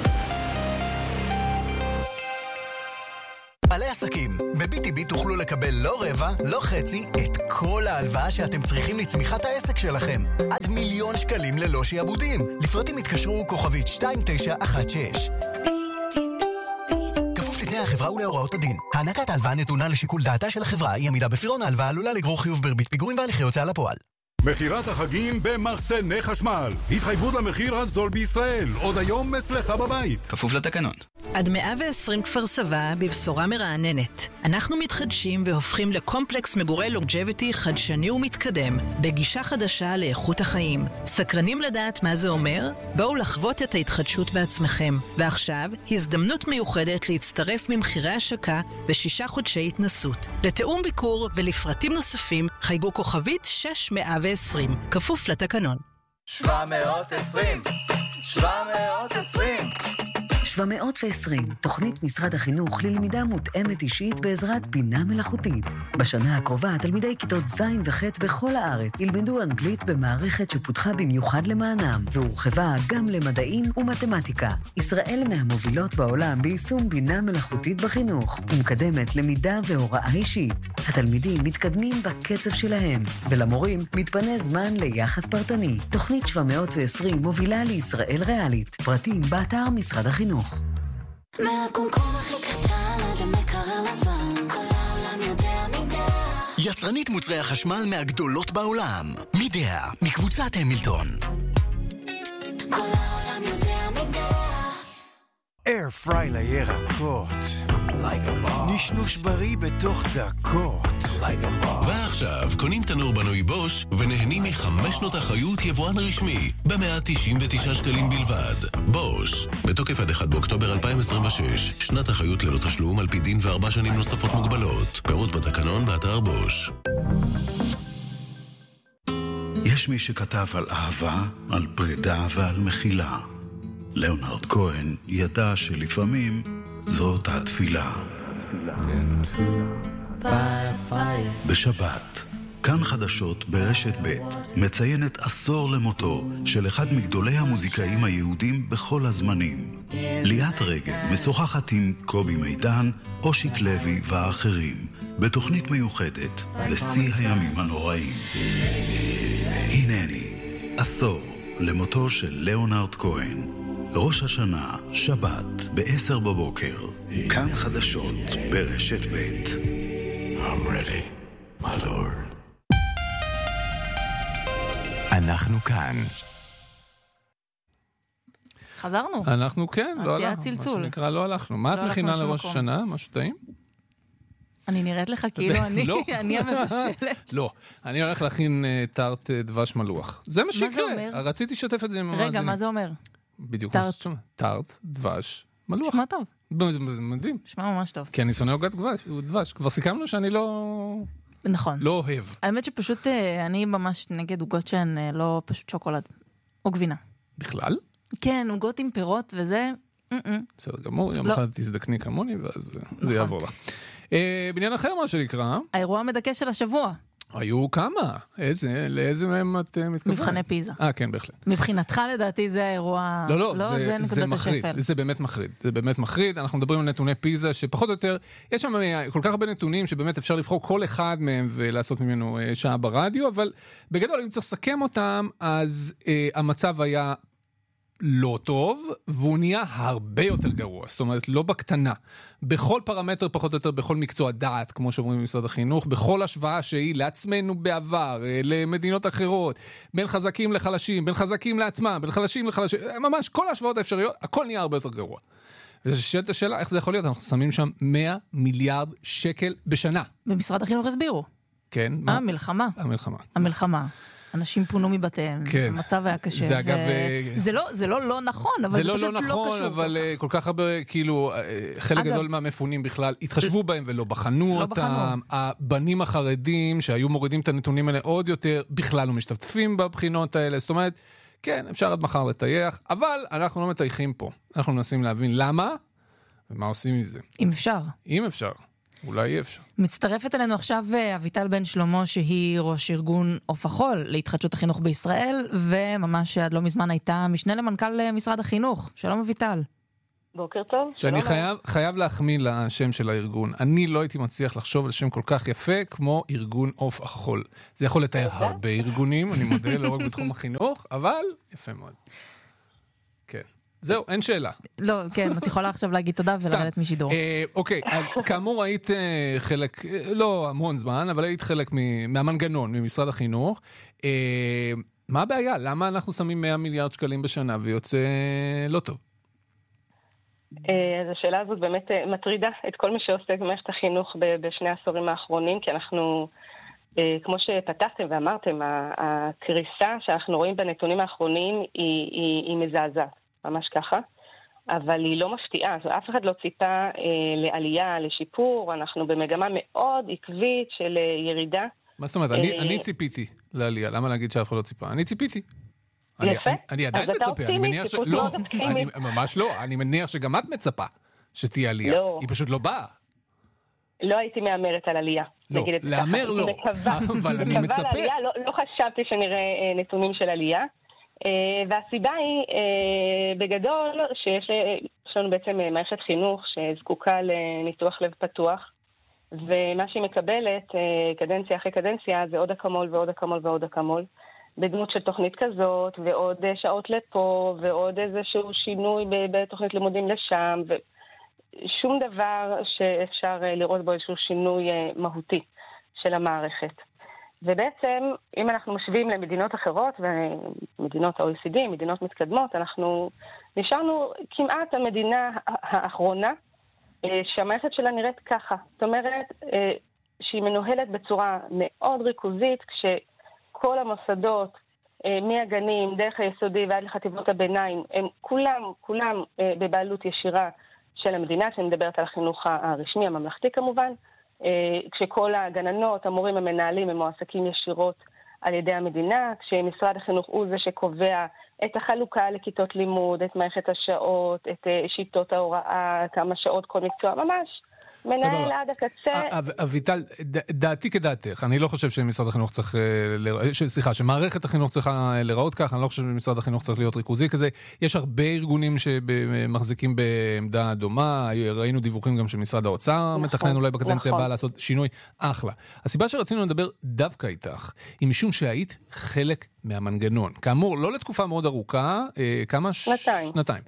בעלי עסקים, ב-BTB תוכלו לקבל לא רבע, לא חצי, את כל ההלוואה שאתם צריכים לצמיחת העסק שלכם. עד 1,000,000 שקלים ללא שיעבודים. לפרטים התקשרו כוכבית 2916. כפוף לתנאי החברה ולהוראות הדין. הענקת ההלוואה נתונה לשיקול דעתה של החברה, היא עמידה בפירעון ההלוואה עלולה לגרור חיוב בריבית פיגורים והליכי הוצאה לפועל. מחירת החגים במחסני חשמל. התחייבות למחיר הזול בישראל. עוד היום אצלך בבית. כפוף לתקנון. עד 120 כפר סבא בבשורה מרעננת. אנחנו מתחדשים והופכים לקומפלקס מגורי לונג'ביטי חדשני ומתקדם, בגישה חדשה לאיכות החיים. סקרנים לדעת מה זה אומר? בואו לחוות את ההתחדשות בעצמכם. ועכשיו, הזדמנות מיוחדת להצטרף ממחירי השקה ב6 חודשי התנסות. לתאום ביקור ולפרטים נוספים, חייגו כוכבית 6120, כפוף לתקנון. 720 720, תוכנית משרד החינוך ללמידה מותאמת אישית בעזרת בינה מלאכותית. בשנה הקרובה, תלמידי כיתות ז' וח' בכל הארץ ילמדו אנגלית במערכת שפותחה במיוחד למענם, והורחבה גם למדעים ומתמטיקה. ישראל מהמובילות בעולם ביישום בינה מלאכותית בחינוך, ומקדמת למידה והוראה אישית. התלמידים מתקדמים בקצב שלהם, ולמורים מתפנה זמן ליחס פרטני. תוכנית 720 מובילה לישראל ריאלית. פרטים באתר משרד החינוך. מהקומקום הכי קטן עד המקרר לבן, כל העולם יודע מידע. יצרנית מוצרי החשמל מהגדולות בעולם, מידע, מקבוצת המילטון. כל העולם יודע מידע. אייר פריי לירקות, נשנוש בריא בתוך דקות. ועכשיו קונים תנור בנוי בוש ונהנים מ5 שנות אחריות יבואן רשמי ב199 שקלים בלבד. בוש, בתוקף עד 1 באוקטובר 2026, שנת אחריות ללא תשלום על פי דין ו4 שנים נוספות מוגבלות. פירוט בתקנון באתר בוש. יש מי שכתב על אהבה, על פרידה ועל מחילה. ליאונרד כהן ידע שלפעמים זאת התפילה. בשבת, כאן חדשות ברשת ב' מציינת עשור למותו של אחד מגדולי המוזיקאים היהודים בכל הזמנים. ליאת רגב משוחחת עם קובי מידן, אושיק לוי ואחרים בתוכנית מיוחדת בשיא הימים הנוראים. הנני, עשור למותו של ליאונרד כהן. ראש השנה, שבת, ב10 בבוקר. כאן חדשות ברשת ב'. I'm ready, my lord. אנחנו כאן. חזרנו. אנחנו כן, לא הלכנו. צלצול. מה שנקרא, לא הלכנו. מה את מכינה לראש השנה? משהו טעים? אני נראית לך כאילו אני המבשלת. לא, אני הולך להכין טארט דבש מלוח. זה מה שיקרה. מה זה אומר? רציתי לשתף את זה עם המאזינים. רגע, מה זה אומר? בדיוק. טארט דבש מלוח. שמע טוב. מדהים. שמע ממש טוב. כי אני שונא עוגת דבש. כבר סיכמנו שאני נכון. לא אוהב. האמת שפשוט אני ממש נגד עוגות שהן לא פשוט שוקולד. או גבינה. בכלל? כן, עוגות עם פירות וזה... בסדר גמור, יום אחד תזדקני כמוני ואז זה יעבור לך. בניין אחר מה שנקרא. האירוע המדכא של השבוע. היו כמה? לאיזה מהם את מתכוונת? מבחני פיזה. כן, בהחלט. מבחינתך לדעתי זה האירוע... לא, זה נקודת השפל. זה באמת מחריד. זה באמת מחריד. אנחנו מדברים על נתוני פיזה שפחות או יותר, יש שם כל כך הרבה נתונים שבאמת אפשר לבחור כל אחד מהם ולעשות ממנו שעה ברדיו, אבל בגדול אם צריך לסכם אותם, אז המצב היה לא טוב, והוא נהיה הרבה יותר גרוע, זאת אומרת, לא בקטנה. בכל פרמטר, פחות או יותר, בכל מקצוע דעת, כמו שאומרים במשרד החינוך, בכל השוואה שהיא לעצמנו בעבר, למדינות אחרות, בין חזקים לחלשים, בין חזקים לעצמם, בין חלשים לחלשים, ממש כל השוואות האפשריות, הכל נהיה הרבה יותר גרוע. וזו השאלה, איך זה יכול להיות? אנחנו שמים שם 100 מיליארד שקל בשנה. במשרד החינוך הסבירו. כן. המלחמה. אנשים פונו מבתיהם, המצב היה קשה. זה אגב... זה לא נכון, אבל זה פשוט לא קשור. נכון, אבל כל כך הרבה, כאילו, חלק גדול מהמפונים בכלל התחשבו בהם ולא בחנו אותם. הבנים החרדים שהיו מורידים את הנתונים האלה עוד יותר, בכלל לא משתתפים בבחינות האלה. זאת אומרת, כן, אפשר עד מחר לטייח, אבל אנחנו לא מטייחים פה. אנחנו מנסים להבין למה ומה עושים מזה. אם אפשר. אולי אי אפשר. מצטרפת אלינו עכשיו אביטל בן שלמה, שהיא ראש ארגון עוף החול להתחדשות החינוך בישראל, וממש עד לא מזמן הייתה משנה למנכ"ל משרד החינוך. שלום אביטל. בוקר טוב. שאני חייב להחמיא לשם של הארגון. אני לא הייתי מצליח לחשוב על שם כל כך יפה כמו ארגון עוף החול. זה יכול לתאר הרבה ארגונים, אני מודה, לא רק בתחום החינוך, אבל יפה מאוד. כן. זהו, אין שאלה. לא, כן, את יכולה עכשיו להגיד תודה ולרדת משידור. אוקיי, אז כאמור היית חלק, לא המון זמן, אבל היית חלק מהמנגנון, ממשרד החינוך. מה הבעיה? למה אנחנו שמים 100 מיליארד שקלים בשנה ויוצא לא טוב? אז השאלה הזאת באמת מטרידה את כל מי שעוסק במערכת החינוך בשני העשורים האחרונים, כי אנחנו, כמו שפתחתם ואמרתם, הקריסה שאנחנו רואים בנתונים האחרונים היא מזעזעת. ממש ככה, אבל היא לא מפתיעה, אף אחד לא ציפה לעלייה, לשיפור, אנחנו במגמה מאוד עקבית של ירידה. מה זאת אומרת? אני ציפיתי לעלייה, למה להגיד שאף אחד לא ציפה? אני ציפיתי. יפה. אני עדיין מצפה, אני מניח לא, ממש לא, אני מניח שגם את מצפה שתהיה עלייה, היא פשוט לא באה. לא הייתי מאמרת על עלייה. לא, לאמר לא, אבל אני מצפה. לא חשבתי שנראה נתונים של עלייה. והסיבה היא בגדול שיש לנו בעצם מערכת חינוך שזקוקה לניתוח לב פתוח, ומה שהיא מקבלת קדנציה אחרי קדנציה זה עוד אקמול ועוד אקמול ועוד אקמול, בדמות של תוכנית כזאת ועוד שעות לפה ועוד איזשהו שינוי בתוכנית לימודים לשם, ושום דבר שאפשר לראות בו איזשהו שינוי מהותי של המערכת. ובעצם, אם אנחנו משווים למדינות אחרות, ומדינות ה-OECD, מדינות מתקדמות, אנחנו נשארנו כמעט המדינה האחרונה, שהמערכת שלה נראית ככה. זאת אומרת, שהיא מנוהלת בצורה מאוד ריכוזית, כשכל המוסדות, מהגנים, דרך היסודי ועד לחטיבות הביניים, הם כולם בבעלות ישירה של המדינה, שאני מדברת על החינוך הרשמי, הממלכתי כמובן, כשכל הגננות, המורים, המנהלים, הם מועסקים ישירות על ידי המדינה, כשמשרד החינוך הוא זה שקובע את החלוקה לכיתות לימוד, את מערכת השעות, את שיטות ההוראה, כמה שעות כל מקצוע, ממש מנהל עד הקצה. אביטל, דעתי כדעתך, אני לא חושב שמשרד החינוך צריך, שמערכת החינוך צריכה לראות כך, אני לא חושב שמשרד החינוך צריך להיות ריכוזי כזה, יש הרבה ארגונים שמחזיקים בעמדה דומה, ראינו דיווחים גם שמשרד האוצר מתכנן אולי בקדנציה הבאה לעשות שינוי, אחלה. הסיבה שרצינו לדבר דווקא איתך, היא משום שהיית חלק מהמנגנון, כאמור, לא לתקופה מאוד ארוכה, כמה? שנתיים.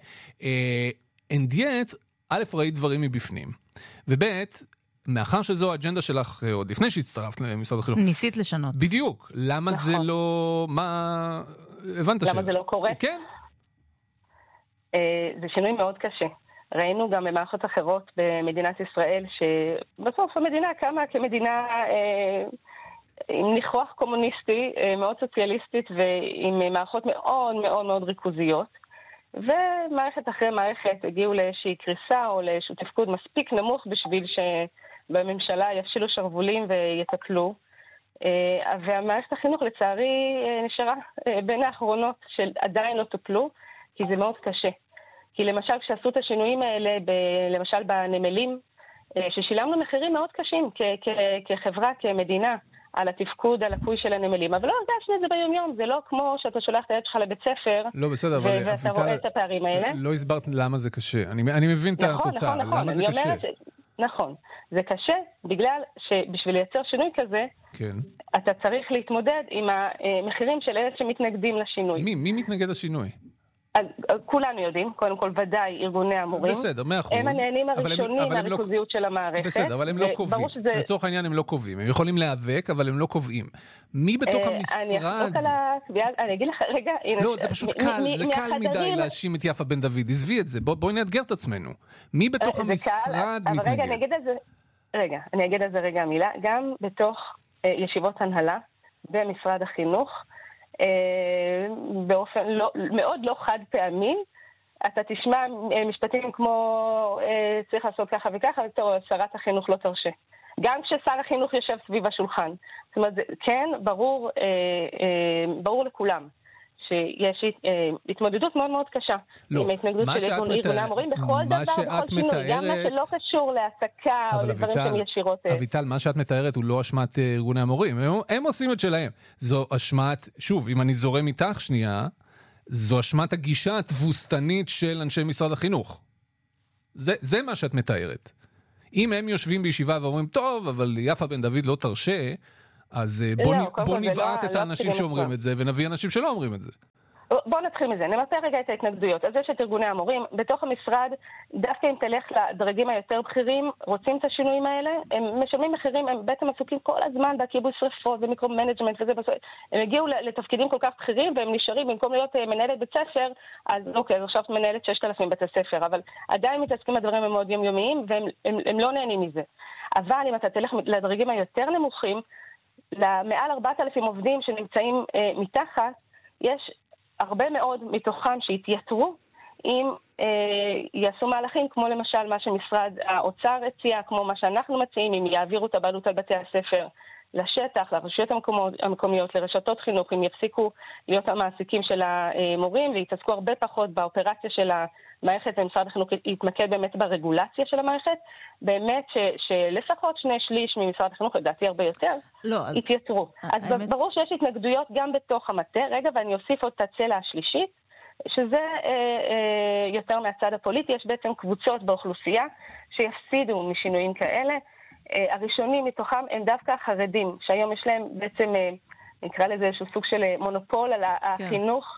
And yet, א', ראית דברים מבפנים, וב', מאחר שזו האג'נדה שלך עוד לפני שהצטרפת למשרד החינוך. ניסית לשנות. בדיוק. למה זה לא... הבנת למה זה לא קורה? כן. זה שינוי מאוד קשה. ראינו גם במערכות אחרות במדינת ישראל, שבסוף המדינה קמה כמדינה עם ניחוח קומוניסטי, מאוד סוציאליסטית, ועם מערכות מאוד מאוד מאוד ריכוזיות. ומערכת אחרי מערכת הגיעו לאיזושהי קריסה או לאיזשהו תפקוד מספיק נמוך בשביל שבממשלה יפשילו שרבולים ויתקלו. והמערכת החינוך לצערי נשארה בין האחרונות שעדיין לא טופלו, כי זה מאוד קשה. כי למשל כשעשו את השינויים האלה, למשל בנמלים, ששילמנו מחירים מאוד קשים כחברה, כמדינה, על התפקוד הלקוי של הנמלים, אבל לא הרגשנו את זה ביום יום, זה לא כמו שאתה שולח את הילד שלך לבית ספר, לא, בסדר, אבל ואתה רואה את הפערים האלה. לא הסברת למה זה קשה, אני מבין את התוצאה, למה זה קשה? נכון, זה קשה בגלל שבשביל לייצר שינוי כזה, אתה צריך להתמודד עם המחירים של אלה שמתנגדים לשינוי. מי מתנגד לשינוי? כולנו יודעים, קודם כל ודאי ארגוני המורים. בסדר, 100%. הם הנהנים הראשונים מהריכוזיות של המערכת. בסדר, אבל הם לא קובעים. לצורך העניין הם לא קובעים. הם יכולים להיאבק, אבל הם לא קובעים. מי בתוך המשרד... אני אגיד לך, רגע... לא, זה פשוט קל, זה קל מדי להאשים את יפה בן דוד. עזבי את זה, בואי נאתגר את עצמנו. מי בתוך המשרד מתנגד? אבל רגע, אני אגיד על זה רגע מילה. גם בתוך ישיבות הנהלה במשרד החינוך, באופן מאוד לא חד פעמים, אתה תשמע משפטים כמו צריך לעשות ככה וככה, שרת החינוך לא תרשה. גם כששר החינוך יושב סביב השולחן. זאת אומרת, כן, ברור לכולם שיש התמודדות מאוד מאוד קשה עם ההתנגדות של ארגוני המורים בכל דבר, בכל שינוי, גם מה שלא קשור להעסקה או לדברים שהם ישירות. אביטל, מה שאת מתארת הוא לא אשמת ארגוני המורים, הם עושים את שלהם. זו אשמת, שוב, אם אני זורם איתך שנייה, זו אשמת הגישה התבוסתנית של אנשי משרד החינוך. זה מה שאת מתארת. אם הם יושבים בישיבה ואומרים, טוב, אבל יפה בן דוד לא תרשה, אז בוא נבעט את האנשים שאומרים את זה, ונביא אנשים שלא אומרים את זה. בואו נתחיל מזה, נמטה רגע את ההתנגדויות. אז יש את ארגוני המורים, בתוך המשרד, דווקא אם תלך לדרגים היותר בכירים, רוצים את השינויים האלה, הם משלמים מחירים, הם בעצם עסוקים כל הזמן בכיבוי שריפות ומיקרו-מנג'מנט וזה, הם הגיעו לתפקידים כל כך בכירים, והם נשארים במקום להיות מנהלת בית ספר, אז אוקיי, אז עכשיו מנהלת 6,000 בית הספר, אבל עדיין מתעסקים בדברים המאוד יומיומיים, והם לא נהנים מזה. אבל אם אתה תלך לדרגים היותר נמוכים, למעל 4,000 עובדים שנמצאים מתחת, יש הרבה מאוד מתוכם שהתייתרו אם יעשו מהלכים, כמו למשל מה שמשרד האוצר הציע, כמו מה שאנחנו מציעים, אם יעבירו את הבעלות על בתי הספר לשטח, לרשויות המקומיות, לרשתות חינוך, אם יפסיקו להיות המעסיקים של המורים ויתעסקו הרבה פחות באופרציה של המערכת, ומשרד החינוך יתמקד באמת ברגולציה של המערכת, באמת שלפחות 2/3 ממשרד החינוך, לדעתי הרבה יותר, התייתרו. אז ברור שיש התנגדויות גם בתוך המטה. רגע, ואני אוסיף עוד את הצלע השלישית, שזה יותר מהצד הפוליטי. יש בעצם קבוצות באוכלוסייה שיפסידו משינויים כאלה. הראשונים מתוכם הם דווקא החרדים, שהיום יש להם בעצם, נקרא לזה איזשהו סוג של מונופול על החינוך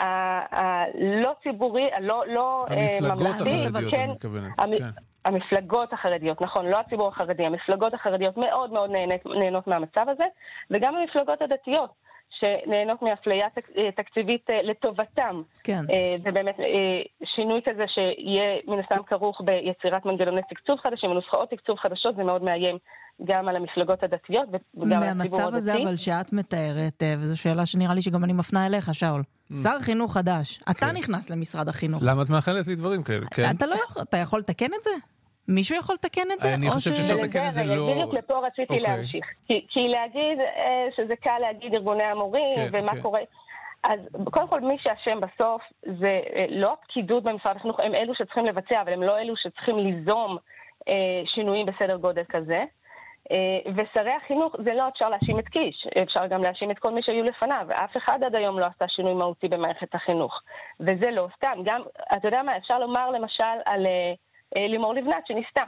הלא ציבורי, הלא ממלכתי, אבל כן, המפלגות החרדיות, נכון, לא הציבור החרדי, המפלגות החרדיות מאוד מאוד נהנות מהמצב הזה, וגם המפלגות הדתיות, שנהנות מאפליה תקציבית לטובתם. כן. ובאמת שינוי כזה שיהיה מן הסתם כרוך ביצירת מנגנוני תקצוב חדשים, ונוסחאות תקצוב חדשות, זה מאוד מאיים גם על המפלגות הדתיות וגם על הציבור הדתי. מהמצב הזה אבל שאת מתארת, וזו שאלה שנראה לי שגם אני מפנה אליך, שאול. שר חינוך חדש, אתה נכנס למשרד החינוך. למה את מאחלת לי דברים כאלה? אתה יכול לתקן את זה? מישהו יכול לתקן את זה? אני חושב שאפשר לתקן את זה לא... בדיוק לפה רציתי להמשיך. כי להגיד שזה קל להגיד ארגוני המורים ומה קורה... אז קודם כל מי שאשם בסוף זה לא הפקידות במשרד החינוך, הם אלו שצריכים לבצע, אבל הם לא אלו שצריכים ליזום שינויים בסדר גודל כזה. ושרי החינוך זה לא אפשר להאשים את קיש, אפשר גם להאשים את כל מי שהיו לפניו, ואף אחד עד היום לא עשה שינוי מהותי במערכת החינוך. וזה לא סתם. גם, אתה יודע מה, אפשר לומר למשל על... לימור לבנת שניסתה.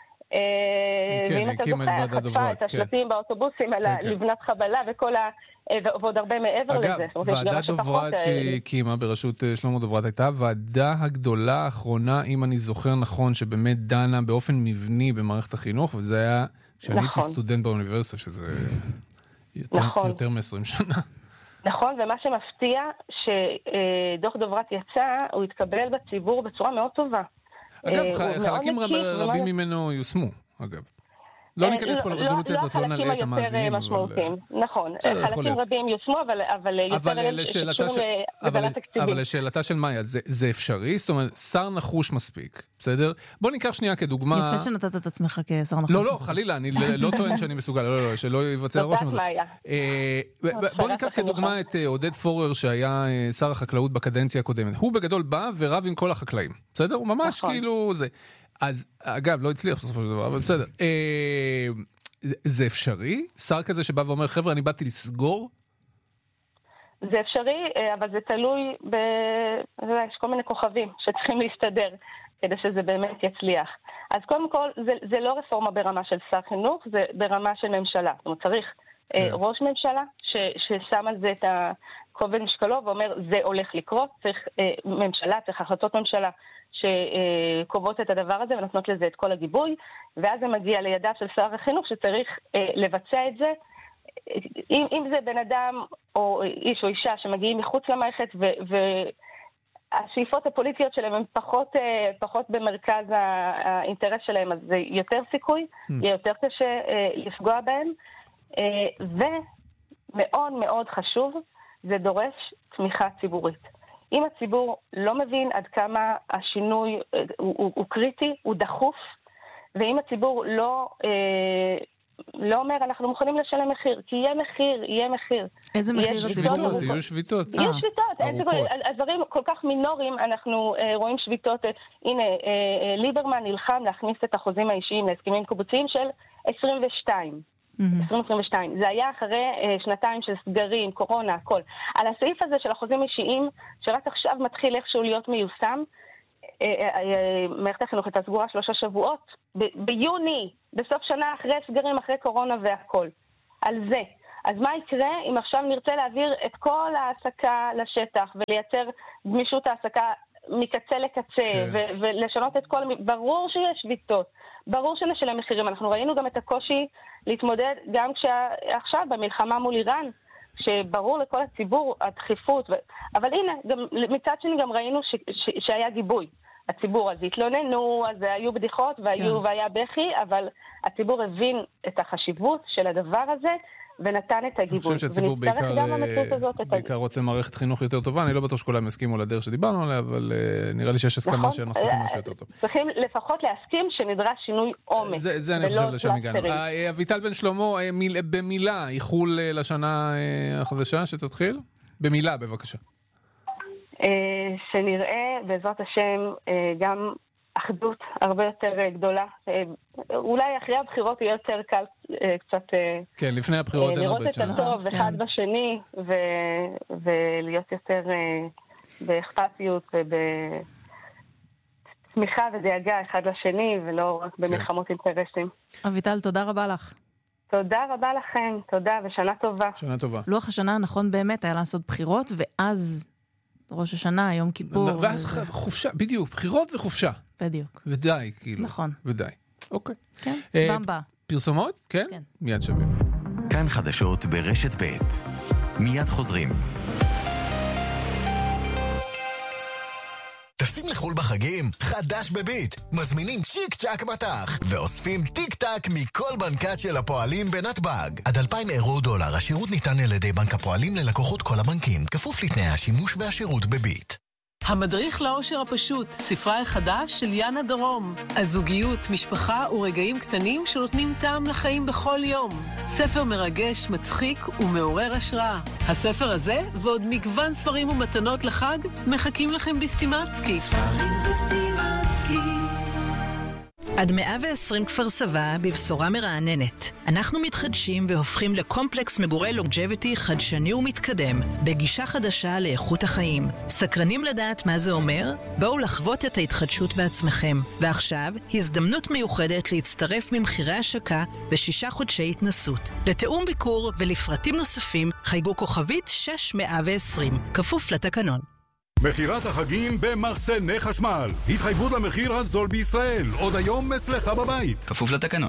ואם אתה זוכר, חטפה את השלטים באוטובוסים על לבנת חבלה ועוד הרבה מעבר לזה. אגב, ועדת דוברת שהקימה בראשות שלמה דוברת הייתה הוועדה הגדולה האחרונה, אם אני זוכר נכון, שבאמת דנה באופן מבני במערכת החינוך, וזה היה שאני הייתי סטודנט באוניברסיטה, שזה יותר מ-20 שנה. נכון, ומה שמפתיע שדוח דוברת יצא, הוא התקבל בציבור בצורה מאוד טובה. אגב, חלקים רבים ממנו יושמו, אגב. לא ניכנס פה לרזולוציה הזאת, לא נלאה את המאזינים. נכון, חלקים רבים יושמו, אבל יותר בגלל תקציבים. אבל לשאלתה של מאיה, זה אפשרי? זאת אומרת, שר נחוש מספיק, בסדר? בוא ניקח שנייה כדוגמה... יפה שנתת את עצמך כשר נחוש. לא, חלילה, אני לא טוען שאני מסוגל, לא, שלא יבצע רושם הזה. בוא ניקח כדוגמה את עודד פורר, שהיה שר החקלאות בקדנציה הקודמת. הוא בגדול בא ורב עם כל החקלאים, בסדר? הוא ממש כאילו זה. אז, אגב, לא הצליח בסופו של דבר, אבל בסדר. זה אפשרי? שר כזה שבא ואומר, חבר'ה, אני באתי לסגור? זה אפשרי, אבל זה תלוי יש כל מיני כוכבים שצריכים להסתדר כדי שזה באמת יצליח. אז קודם כל, זה לא רפורמה ברמה של שר חינוך, זה ברמה של ממשלה. זאת אומרת, צריך ראש ממשלה ששם על זה את הכובד משקלו ואומר, זה הולך לקרות, צריך ממשלה, צריך החלטות ממשלה שקובעות את הדבר הזה ונותנות לזה את כל הגיבוי, ואז זה מגיע לידיו של שר החינוך שצריך לבצע את זה. אם זה בן אדם או איש או אישה שמגיעים מחוץ למערכת והשאיפות הפוליטיות שלהם הן פחות במרכז האינטרס שלהם, אז זה יותר סיכוי, יהיה יותר קשה לפגוע בהם. ומאוד מאוד חשוב, זה דורש תמיכה ציבורית. אם הציבור לא מבין עד כמה השינוי הוא קריטי, הוא דחוף, ואם הציבור לא אומר, אנחנו מוכנים לשלם מחיר, כי יהיה מחיר. איזה מחיר הציבור? יהיו שביתות. יהיו שביתות. הדברים כל כך מינוריים, אנחנו רואים שביתות. הנה, ליברמן נלחם להכניס את החוזים האישיים להסכמים קיבוציים של 2022. זה היה אחרי שנתיים של סגרים, קורונה, הכל. על הסעיף הזה של החוזים אישיים, שרק עכשיו מתחיל איכשהו להיות מיושם, מערכת החינוך הייתה סגורה 3 שבועות, ביוני, בסוף שנה אחרי סגרים, אחרי קורונה והכל. על זה. אז מה יקרה אם עכשיו נרצה להעביר את כל העסקה לשטח, ולייצר גמישות העסקה מקצה לקצה, ולשנות את כל... ברור שיש שביתות, ברור שנשלם מחירים. אנחנו ראינו גם את הקושי להתמודד גם עכשיו במלחמה מול איראן, שברור לכל הציבור הדחיפות, אבל הנה, מצד שני גם ראינו שהיה גיבוי. הציבור אז התלוננו, אז היו בדיחות והיה בכי, אבל הציבור הבין את החשיבות של הדבר הזה, ונתן את הגיבוי. אני חושב שהציבור בעיקר רוצה מערכת חינוך יותר טובה, אני לא בטוח שכולם יסכימו לדרך שדיברנו עליה, אבל נראה לי שיש הסכמה שאנחנו צריכים משהו יותר טוב. צריכים לפחות להסכים שנדרש שינוי עומק. זה אני חושב לשם הגענו. אביטל בן שלמה, במילה, איחול לשנה החדשה שתתחיל? במילה, בבקשה. שנראה בעזרת השם גם אחדות הרבה יותר גדולה. אולי אחרי הבחירות יהיה יותר קל קצת... כן, לפני הבחירות אין הרבה צ'אנס. לראות את הטוב אחד בשני, ולהיות יותר באכפתיות ובתמיכה ודאגה אחד לשני, ולא רק במלחמות אינטרסים. אביטל, תודה רבה לך. תודה רבה לכם, תודה ושנה טובה. שנה טובה. לוח השנה הנכון באמת היה לעשות בחירות, ואז... ראש השנה, יום כיפור. ואז חופשה, בדיוק, בחירות וחופשה. בדיוק. ודי, כאילו. נכון. ודי. אוקיי. כן, במבה. פרסומות? כן? כן. מיד שווים. כאן חדשות ברשת ב'. מיד חוזרים. טסים לחול בחגים? חדש בביט. מזמינים צ'יק צ'ק מטח ואוספים טיק טק מכל בנקת של הפועלים בנתב"ג. עד 2,000 אירו דולר. השירות ניתן על ידי בנק הפועלים ללקוחות כל הבנקים, כפוף לתנאי השימוש והשירות בביט. המדריך לאושר הפשוט, ספרה החדש של יאנה דרום. הזוגיות, משפחה ורגעים קטנים שנותנים טעם לחיים בכל יום. ספר מרגש, מצחיק ומעורר השראה. הספר הזה ועוד מגוון ספרים ומתנות לחג מחכים לכם בסטימצקי. ספרים זה סטימצקי. עד 120 כפר סבא בבשורה מרעננת. אנחנו מתחדשים והופכים לקומפלקס מגורי לונג'ביטי חדשני ומתקדם, בגישה חדשה לאיכות החיים. סקרנים לדעת מה זה אומר? בואו לחוות את ההתחדשות בעצמכם. ועכשיו, הזדמנות מיוחדת להצטרף ממחירי השקה ב6 חודשי התנסות. לתאום ביקור ולפרטים נוספים, חייגו כוכבית 6120, כפוף לתקנון. מחירת החגים במחסני חשמל. התחייבות למחיר הזול בישראל. עוד היום אצלך בבית. כפוף לתקנון.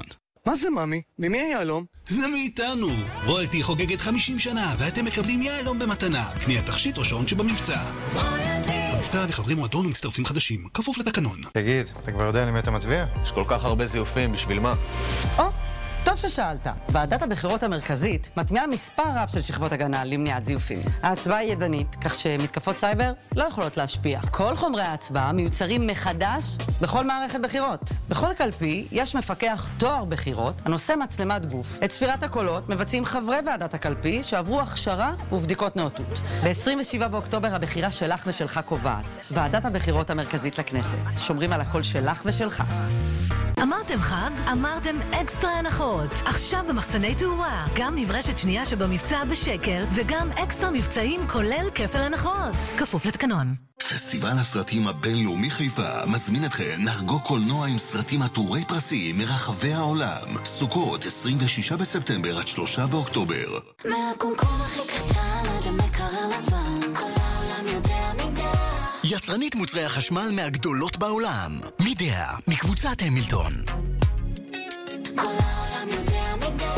מה זה ממי? ממי היהלום? זה מאיתנו. רויאלטי חוגגת 50 שנה, ואתם מקבלים יהלום במתנה. קניית תכשיט או שעון שבמבצע. המבצע לחברים מועדון ומצטרפים חדשים, כפוף לתקנון. תגיד, אתה כבר יודע למי אתה מצביע? יש כל כך הרבה זיופים, בשביל מה? טוב ששאלת. ועדת הבחירות המרכזית מטמיעה מספר רב של שכבות הגנה למניעת זיופים. ההצבעה היא ידנית, כך שמתקפות סייבר לא יכולות להשפיע. כל חומרי ההצבעה מיוצרים מחדש בכל מערכת בחירות. בכל קלפי יש מפקח תואר בחירות הנושא מצלמת גוף. את ספירת הקולות מבצעים חברי ועדת הקלפי שעברו הכשרה ובדיקות נאותות. ב-27 באוקטובר הבחירה שלך ושלך קובעת. ועדת הבחירות המרכזית לכנסת. שומרים על הקול שלך ושלך. אמרתם חג? אמרתם אקסטרה הנחות. עכשיו במחסני תאורה. גם מברשת שנייה שבמבצע בשקל, וגם אקסטרה מבצעים כולל כפל הנחות. כפוף לתקנון. פסטיבל הסרטים הבינלאומי חיפה מזמין אתכם לחגוג קולנוע עם סרטים עטורי פרסים מרחבי העולם. סוכות 26 בספטמבר עד 3 באוקטובר. מהקומקום הכי קטן עד המקרר לבן, כל העולם יודע מידע. יצרנית מוצרי החשמל מהגדולות בעולם. מידע, מקבוצת המילטון. כל העולם יודע מידע.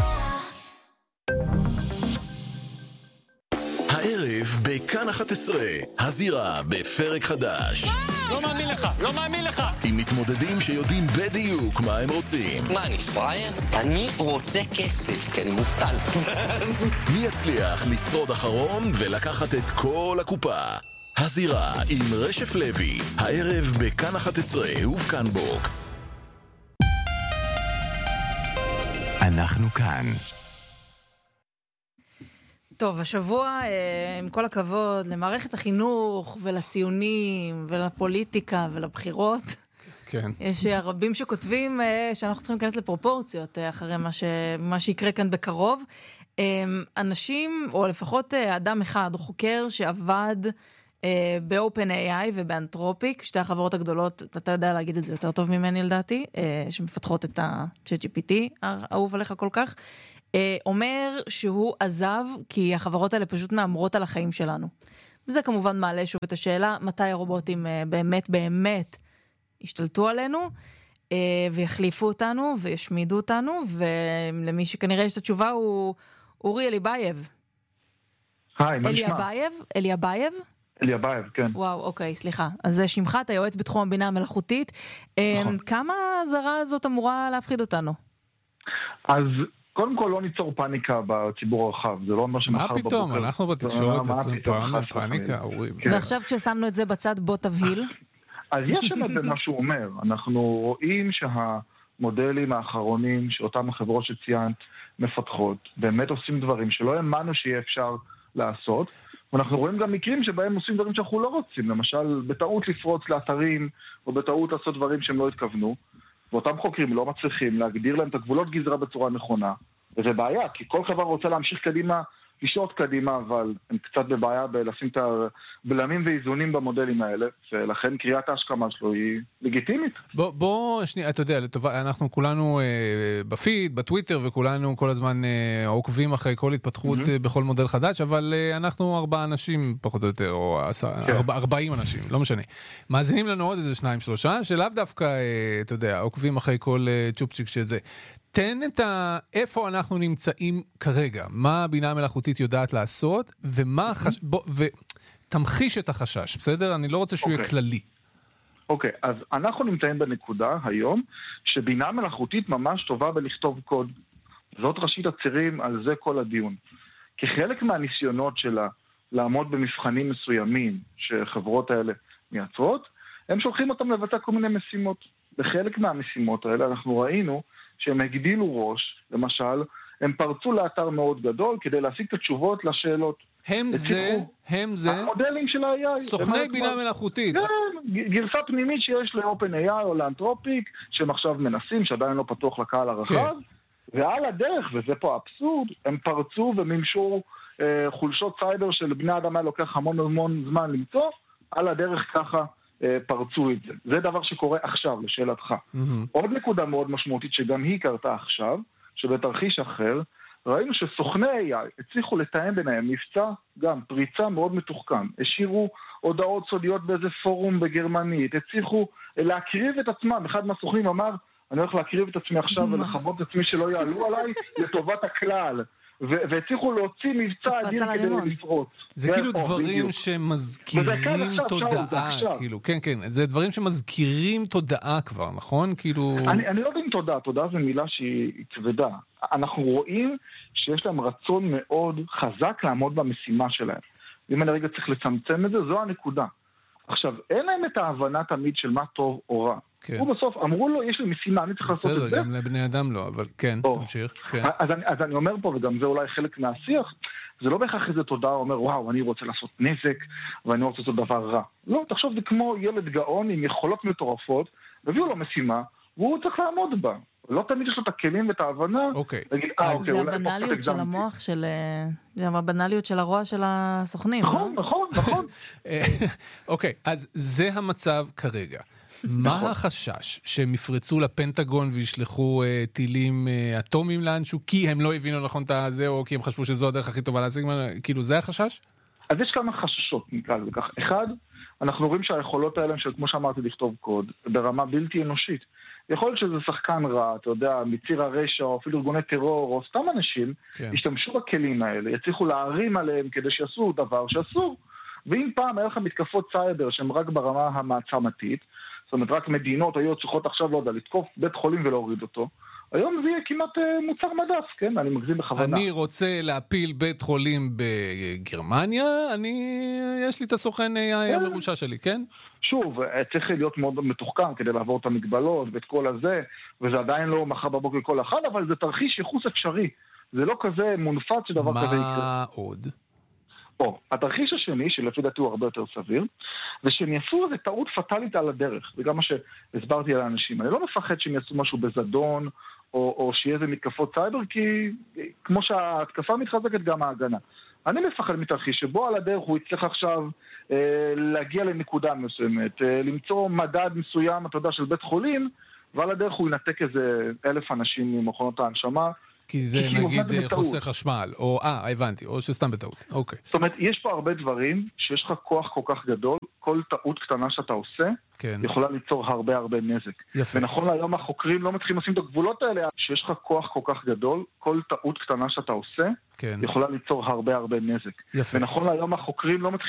הערב בכאן 11, הזירה בפרק חדש. לא מאמין לך, לא מאמין לך. עם מתמודדים שיודעים בדיוק מה הם רוצים. מה, אני פרייר? אני רוצה כסף, כי אני מובטל. מי יצליח לשרוד אחרון ולקחת את כל הקופה? הזירה עם רשף לוי, הערב בכאן 11 ובכאן בוקס. אנחנו כאן. טוב, השבוע, עם כל הכבוד, למערכת החינוך ולציונים ולפוליטיקה ולבחירות, כן. יש רבים שכותבים שאנחנו צריכים להיכנס לפרופורציות אחרי מה שיקרה כאן בקרוב. אנשים, או לפחות אדם אחד, או חוקר שעבד ב-OpenAI ובאנתרופיק, שתי החברות הגדולות, אתה יודע להגיד את זה יותר טוב ממני לדעתי, שמפתחות את ה-ChatGPT, האהוב עליך כל כך, אומר שהוא עזב כי החברות האלה פשוט מאמרות על החיים שלנו. וזה כמובן מעלה שוב את השאלה, מתי הרובוטים באמת ישתלטו עלינו, ויחליפו אותנו, וישמידו אותנו, ולמי שכנראה יש את התשובה הוא אורי אליבייב. היי, מה נשמע? אליבייב? אליבייב, כן. וואו, אוקיי, סליחה. אז זה שמך, אתה יועץ בתחום הבינה המלאכותית. כמה הזרה הזאת אמורה להפחיד אותנו? אז קודם כל לא ניצור פניקה בציבור הרחב, זה לא אומר שמחר בבוקר. מה פתאום? אנחנו בתקשורת יוצרים פניקה, אורי. ועכשיו כששמנו את זה בצד, בוא תבהיל. אז יש אמת במה שהוא אומר. אנחנו רואים שהמודלים האחרונים שאותם החברות שציינת מפתחות, באמת עושים דברים שלא האמנו שיהיה אפשר לעשות, ואנחנו רואים גם מקרים שבהם עושים דברים שאנחנו לא רוצים, למשל בטעות לפרוץ לאתרים, או בטעות לעשות דברים שהם לא התכוונו, ואותם חוקרים לא מצליחים להגדיר להם את הגבולות גזרה בצורה נכונה, וזה בעיה, כי כל חברה רוצה להמשיך קדימה, לשעות קדימה, אבל הם קצת בבעיה בלשים את הבלמים ואיזונים במודלים האלה, ולכן קריאת ההשכמה שלו היא לגיטימית. בוא, שנייה, אתה יודע, אנחנו כולנו בפיד, בטוויטר, וכולנו כל הזמן עוקבים אחרי כל התפתחות בכל מודל חדש, אבל אנחנו 4 אנשים פחות או יותר, או 40 אנשים, לא משנה. מאזינים לנו עוד איזה 2-3, שלאו דווקא, אתה יודע, עוקבים אחרי כל צ'ופצ'יק שזה. תן את איפה אנחנו נמצאים כרגע, מה הבינה המלאכותית יודעת לעשות, ותמחיש את החשש, בסדר? אני לא רוצה שהוא יהיה כללי. אוקיי, אז אנחנו נמצאים בנקודה היום, שבינה מלאכותית ממש טובה בלכתוב קוד. זאת ראשית הצירים, על זה כל הדיון. כחלק מהניסיונות שלה לעמוד במבחנים מסוימים שחברות האלה מייצרות, הם שולחים אותם לבצע כל מיני משימות. בחלק מהמשימות האלה אנחנו ראינו שהם הגדילו ראש, למשל, הם פרצו לאתר מאוד גדול כדי להשיג את התשובות לשאלות. הם זה, המודלים של ה-AI. סוכני בינה מלאכותית. כן, גרסה פנימית שיש ל-OpenAI או לאנתרופיק, שהם עכשיו מנסים, שעדיין לא פתוח לקהל הרחב, ועל הדרך, וזה פה אבסורד, הם פרצו וממשו חולשות סייבר של בני אדם היה לוקח המון זמן למצוא, על הדרך ככה פרצו את זה. זה דבר שקורה עכשיו, לשאלתך. עוד נקודה מאוד משמעותית שגם היא קרתה עכשיו, שבתרחיש אחר, ראינו שסוכני AI הצליחו לתאם ביניהם מבצע, גם פריצה מאוד מתוחכם. השאירו הודעות סודיות באיזה פורום בגרמנית, הצליחו להקריב את עצמם. אחד מהסוכנים אמר, אני הולך להקריב את עצמי עכשיו ולחוות את עצמי שלא יעלו עליי לטובת הכלל. והצליחו להוציא מבצע אדיר כדי לפרוץ. זה כאילו דברים שמזכירים תודעה, כאילו, כן, כן, זה דברים שמזכירים תודעה כבר, נכון? כאילו... אני לא יודע אם תודעה זו מילה שהיא כבדה. אנחנו רואים שיש להם רצון מאוד חזק לעמוד במשימה שלהם. אם אני רגע צריך לצמצם את זה, זו הנקודה. עכשיו, אין להם את ההבנה תמיד של מה טוב או רע. הוא בסוף אמרו לו, יש לי משימה, אני צריך לעשות את זה. בסדר, גם לבני אדם לא, אבל כן, תמשיך. אז אני אומר פה, וגם זה אולי חלק מהשיח, זה לא בהכרח איזה תודעה אומר, וואו, אני רוצה לעשות נזק, ואני רוצה לעשות דבר רע. לא, תחשוב, זה כמו ילד גאון עם יכולות מטורפות, והביאו לו משימה, והוא צריך לעמוד בה. לא תמיד יש לו את הכלים ואת ההבנה. זה הבנליות של המוח, זה הבנליות של הרוע של הסוכנים. נכון. אוקיי, אז זה המצב כרגע. מה החשש שהם יפרצו לפנטגון וישלחו טילים אטומיים לאנשהו, כי הם לא הבינו נכון את זה, או כי הם חשבו שזו הדרך הכי טובה להשיג? כאילו, זה החשש? אז יש כמה חששות, נקרא לזה כך. אחד, אנחנו רואים שהיכולות האלה של, כמו שאמרתי, לכתוב קוד, ברמה בלתי אנושית. יכול להיות שזה שחקן רע, אתה יודע, מציר הרשע, או אפילו ארגוני טרור, או סתם אנשים, ישתמשו בכלים האלה, יצליחו להרים עליהם כדי שיעשו דבר שאסור. ואם פעם היה לך מתקפות סייבר שהן רק ברמה המעצמתית, זאת אומרת, רק מדינות היו צריכות עכשיו, לא יודע, לתקוף בית חולים ולהוריד אותו, היום זה יהיה כמעט מוצר מדף, כן? אני מגזים בכוונה. אני רוצה להפיל בית חולים בגרמניה, יש לי את הסוכן המרושע שלי, כן? שוב, צריך להיות מאוד מתוחכם כדי לעבור את המגבלות ואת כל הזה, וזה עדיין לא מחר בבוקר כל אחד, אבל זה תרחיש ייחוס אפשרי. זה לא כזה מונפץ שדבר כזה יקרה. מה עוד? התרחיש השני, שלפי דעתי הוא הרבה יותר סביר, זה שהם יעשו איזו טעות פטלית על הדרך, וגם מה שהסברתי על האנשים. אני לא מפחד שהם יעשו משהו בזדון, או שיהיה איזה מתקפות סייבר, כי כמו שההתקפה מתחזקת גם ההגנה. אני מפחד מתרחיש שבו על הדרך הוא יצטרך עכשיו להגיע לנקודה מסוימת, למצוא מדד מסוים, אתה יודע, של בית חולים, ועל הדרך הוא ינתק איזה 1,000 אנשים ממכונות ההנשמה, כי זה נגיד חוסך חשמל, או הבנתי, או שסתם בטעות, אוקיי. זאת אומרת, יש פה הרבה דברים שיש לך כוח כל כך גדול, כל טעות קטנה שאתה עושה, יכולה ליצור הרבה נזק. יפה. ונכון להיום החוקרים לא מתחילים לשים את הגבולות האלה, שיש לך כוח כל כך גדול, כל טעות קטנה שאתה עושה, יכולה ליצור הרבה נזק. יפה. ונכון להיום החוקרים לא מתחילים